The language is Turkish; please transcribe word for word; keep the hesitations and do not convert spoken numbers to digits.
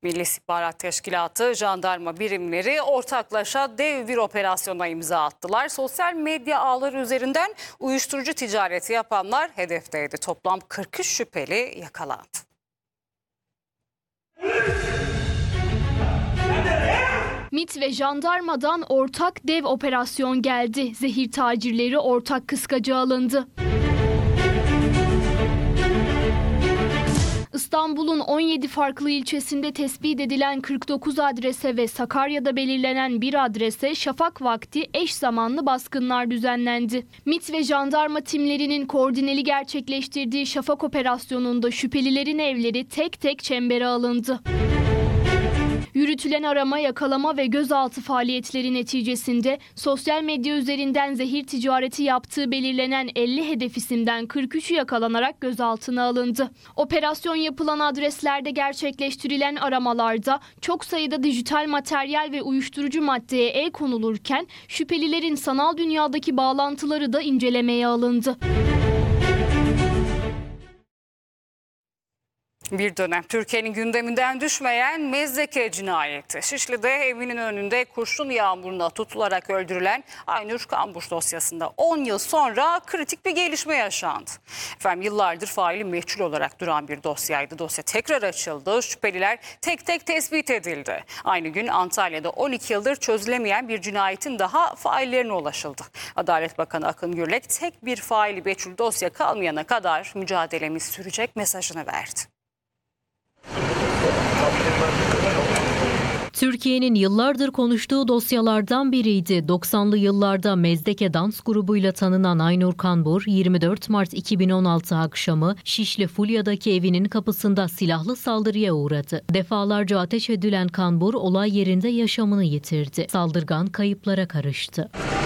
Milli İstihbarat Teşkilatı, jandarma birimleri ortaklaşa dev bir operasyona imza attılar. Sosyal medya ağları üzerinden uyuşturucu ticareti yapanlar hedefteydi. Toplam kırk üç şüpheli yakalandı. MİT ve jandarmadan ortak dev operasyon geldi. Zehir tacirleri ortak kıskaca alındı. İstanbul'un on yedi farklı ilçesinde tespit edilen kırk dokuz adrese ve Sakarya'da belirlenen bir adrese şafak vakti eş zamanlı baskınlar düzenlendi. MİT ve jandarma timlerinin koordineli gerçekleştirdiği şafak operasyonunda şüphelilerin evleri tek tek çembere alındı. Yürütülen arama, yakalama ve gözaltı faaliyetleri neticesinde sosyal medya üzerinden zehir ticareti yaptığı belirlenen elli hedef isimden kırk üçü yakalanarak gözaltına alındı. Operasyon yapılan adreslerde gerçekleştirilen aramalarda çok sayıda dijital materyal ve uyuşturucu maddeye el konulurken şüphelilerin sanal dünyadaki bağlantıları da incelemeye alındı. Bir dönem Türkiye'nin gündeminden düşmeyen Mezdeke cinayeti. Şişli'de evinin önünde kurşun yağmuruna tutularak öldürülen Aynur Kambur dosyasında on yıl sonra kritik bir gelişme yaşandı. Efendim yıllardır faili meçhul olarak duran bir dosyaydı. Dosya tekrar açıldı. Şüpheliler tek tek tespit edildi. Aynı gün Antalya'da on iki yıldır çözülemeyen bir cinayetin daha faillerine ulaşıldı. Adalet Bakanı Akın Gürlek tek bir faili meçhul dosya kalmayana kadar mücadelemiz sürecek mesajını verdi. Türkiye'nin yıllardır konuştuğu dosyalardan biriydi. doksanlı yıllarda Mezdeke dans grubuyla tanınan Aynur Kambur, yirmi dört Mart iki bin on altı akşamı Şişli Fulya'daki evinin kapısında silahlı saldırıya uğradı. Defalarca ateş edilen Kambur olay yerinde yaşamını yitirdi. Saldırgan kayıplara karıştı.